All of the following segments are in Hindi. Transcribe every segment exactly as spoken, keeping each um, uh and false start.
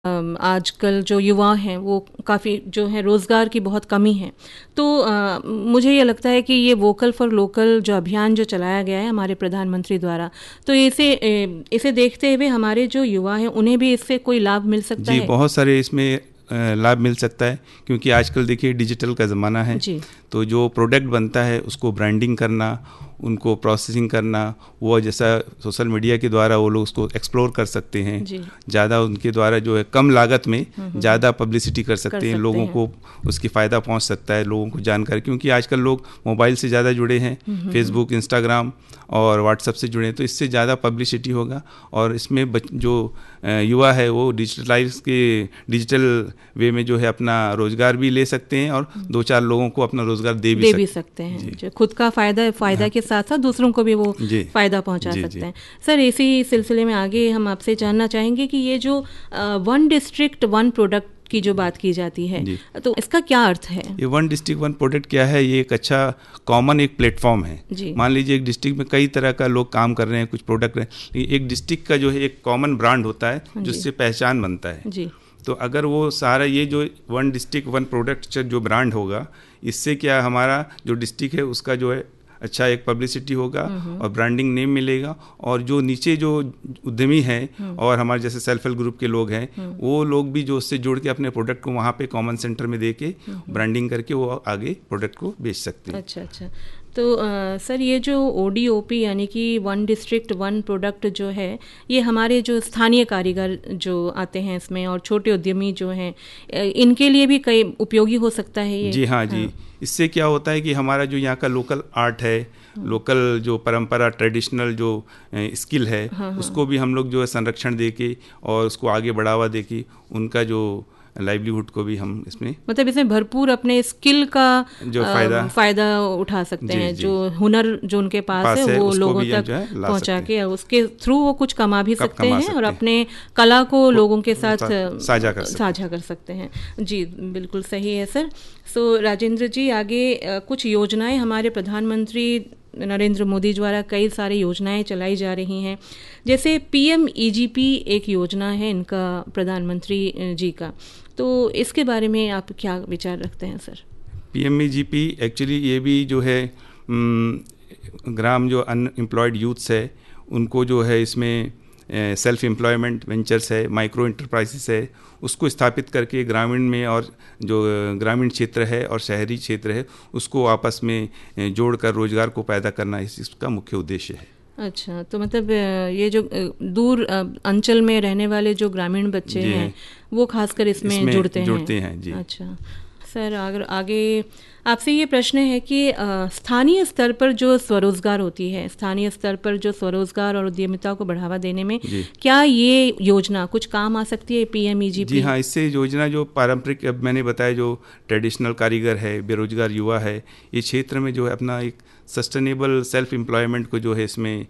अम, आजकल जो युवा हैं वो काफ़ी जो है रोज़गार की बहुत कमी है। तो अ, मुझे ये लगता है कि ये वोकल फॉर लोकल जो अभियान जो चलाया गया है हमारे प्रधानमंत्री द्वारा, तो इसे ए, इसे देखते हुए हमारे जो युवा हैं उन्हें भी इससे कोई लाभ मिल सकता जी, है? बहुत सारे इसमें अ, लाभ मिल सकता है, क्योंकि आजकल देखिए डिजिटल का ज़माना है। जी। तो जो प्रोडक्ट बनता है उसको ब्रांडिंग करना, उनको प्रोसेसिंग करना, वो जैसा सोशल मीडिया के द्वारा वो लोग उसको एक्सप्लोर कर सकते हैं। जी। ज़्यादा उनके द्वारा जो है कम लागत में ज़्यादा पब्लिसिटी कर कर सकते हैं, सकते लोगों हैं। को उसकी फ़ायदा पहुंच सकता है, लोगों को जानकारी, क्योंकि आजकल लोग मोबाइल से ज़्यादा जुड़े हैं, फेसबुक, इंस्टाग्राम और व्हाट्सएप से जुड़े हैं, तो इससे ज़्यादा पब्लिसिटी होगा। और इसमें बच, जो अ, युवा है वो डिजिटलाइज के डिजिटल वे में जो है अपना रोज़गार भी ले सकते हैं और दो चार लोगों को अपना रोज़गार दे भी दे सकते भी हैं। सकते हैं। जी। जो खुद का फ़ायदा फ़ायदा के साथ साथ दूसरों को भी वो जी। फ़ायदा पहुंचा जी, सकते जी। हैं। सर, इसी सिलसिले में आगे हम आपसे जानना चाहेंगे कि ये जो वन डिस्ट्रिक्ट वन प्रोडक्ट की जो बात की जाती है, जी। तो इसका क्या अर्थ है? ये वन डिस्ट्रिक्ट वन प्रोडक्ट क्या है? ये एक अच्छा कॉमन एक प्लेटफॉर्म है। जी। मान लीजिए एक डिस्ट्रिक्ट में कई तरह का लोग काम कर रहे हैं, कुछ प्रोडक्ट रहे हैं, लेकिन एक डिस्ट्रिक्ट का जो है एक कॉमन ब्रांड होता है जी। जिससे पहचान बनता है। जी। तो अगर वो सारा ये जो वन डिस्ट्रिक्ट वन प्रोडक्ट जो ब्रांड होगा, इससे क्या हमारा जो डिस्ट्रिक्ट है उसका जो है अच्छा एक पब्लिसिटी होगा और ब्रांडिंग नेम मिलेगा, और जो नीचे जो उद्यमी हैं और हमारे जैसे सेल्फ हेल्प ग्रुप के लोग हैं, वो लोग भी जो उससे जुड़ के अपने प्रोडक्ट को वहाँ पे कॉमन सेंटर में दे के ब्रांडिंग करके वो आगे प्रोडक्ट को बेच सकते हैं। अच्छा अच्छा। तो आ, सर, ये जो ओ डी ओ पी यानी कि वन डिस्ट्रिक्ट वन प्रोडक्ट जो है, ये हमारे जो स्थानीय कारीगर जो आते हैं इसमें और छोटे उद्यमी जो हैं, इनके लिए भी कई उपयोगी हो सकता है ये? जी हाँ, जी। इससे क्या होता है कि हमारा जो यहाँ का लोकल आर्ट है, लोकल जो परंपरा ट्रेडिशनल जो स्किल है, उसको भी हम लोग जो है संरक्षण देके और उसको आगे बढ़ावा देके उनका जो लाइवलीहुड को भी हम इसमें मतलब इसमें भरपूर अपने स्किल का जो फायदा फायदा उठा सकते जी, हैं। जी। जो हुनर जो उनके पास, पास है, है, वो उसको लोगों भी हम तक जो है ला पहुंचा सकते के उसके थ्रू वो कुछ कमा भी कब सकते कमा हैं सकते और हैं। अपने कला को लोगों के साथ सा- साझा कर सकते साझा कर सकते हैं। जी, बिल्कुल सही है सर। सो राजेंद्र जी, आगे अ, कुछ योजनाएं हमारे प्रधानमंत्री नरेंद्र मोदी द्वारा कई सारी योजनाएं चलाई जा रही हैं, जैसे P M E G P एक योजना है इनका, प्रधानमंत्री जी का, तो इसके बारे में आप क्या विचार रखते हैं sir? P M E G P actually ये भी जो है उम, ग्राम जो अनएम्प्लॉयड यूथ्स है उनको जो है इसमें सेल्फ एम्प्लॉयमेंट वेंचर्स है, माइक्रो इंटरप्राइजेस है, उसको स्थापित करके ग्रामीण में और जो ग्रामीण क्षेत्र है और शहरी क्षेत्र है उसको आपस में जोड़कर रोजगार को पैदा करना इस इसका मुख्य उद्देश्य है। अच्छा, तो मतलब ये जो दूर अंचल में रहने वाले जो ग्रामीण बच्चे हैं वो खासकर इसमें, इसमें जुड़ते हैं जुड़ते हैं जी। अच्छा सर, अगर आगे आपसे ये प्रश्न है कि स्थानीय स्तर पर जो स्वरोजगार होती है, स्थानीय स्तर पर जो स्वरोजगार और उद्यमिता को बढ़ावा देने में क्या ये योजना कुछ काम आ सकती है, P M E G P? जी हाँ, इससे योजना जो पारंपरिक, अब मैंने बताया, जो ट्रेडिशनल कारीगर है, बेरोजगार युवा है, ये क्षेत्र में जो है अपना एक सस्टेनेबल सेल्फ एम्प्लॉयमेंट को जो है इसमें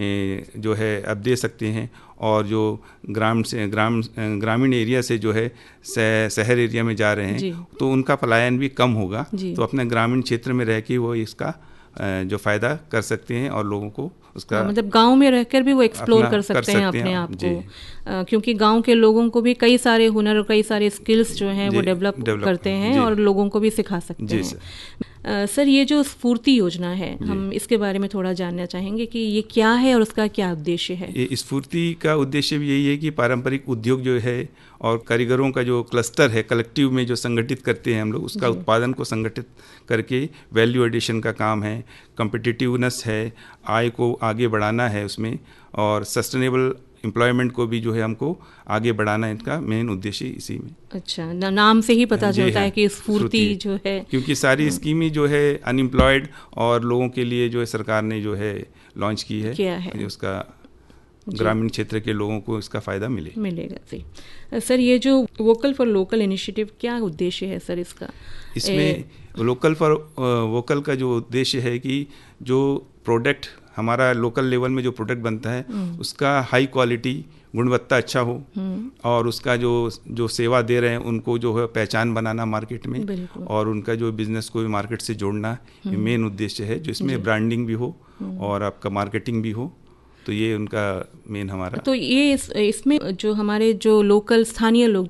जो है अब दे सकते हैं, और जो ग्राम से ग्राम ग्रामीण एरिया से जो है शहर एरिया में जा रहे हैं तो उनका पलायन भी कम होगा, तो अपने ग्रामीण क्षेत्र में रह के वो इसका जो फ़ायदा कर सकते हैं और लोगों को उसका हाँ, मतलब गांव में रहकर भी वो एक्सप्लोर कर सकते, कर सकते हैं अपने हैं, आप को, आ, क्योंकि गांव के लोगों को भी कई सारे हुनर और कई सारे स्किल्स जो हैं वो डेवलप करते हैं और लोगों को भी सिखा सकते हैं। सर, आ, सर, ये जो स्फूर्ति योजना है, हम इसके बारे में थोड़ा जानना चाहेंगे कि ये क्या है और उसका क्या उद्देश्य है? ये स्फूर्ति का उद्देश्य भी यही है कि पारंपरिक उद्योग जो है और कारीगरों का जो क्लस्टर है, कलेक्टिव में जो संगठित करते हैं हम लोग, उसका उत्पादन को संगठित करके वैल्यू एडिशन का काम है, कम्पिटिटिवनेस है, आय को आगे बढ़ाना है उसमें, और सस्टेनेबल एम्प्लॉयमेंट को भी जो है हमको आगे बढ़ाना है, इनका मेन उद्देश्य इसी में। अच्छा, नाम से ही पता चलता है कि स्फूर्ति जो है, क्योंकि सारी स्कीमें जो है अनएम्प्लॉयड और लोगों के लिए जो है सरकार ने जो है लॉन्च की है, किया है, उसका ग्रामीण क्षेत्र के लोगों को इसका फ़ायदा मिले मिलेगा जी। सर, ये जो वोकल फॉर लोकल इनिशिएटिव, क्या उद्देश्य है सर इसका? इसमें लोकल फॉर वोकल का जो उद्देश्य है कि जो प्रोडक्ट हमारा लोकल लेवल में जो प्रोडक्ट बनता है उसका हाई क्वालिटी, गुणवत्ता अच्छा हो, और उसका जो जो सेवा दे रहे हैं उनको जो है पहचान बनाना मार्केट में, और उनका जो बिजनेस को भी मार्केट से जोड़ना, ये मेन उद्देश्य है, जो इसमें ब्रांडिंग भी हो और आपका मार्केटिंग भी हो, तो ये उनका मेन हमारा। तो ये इस, इसमें जो हमारे जो लोकल स्थानीय लोग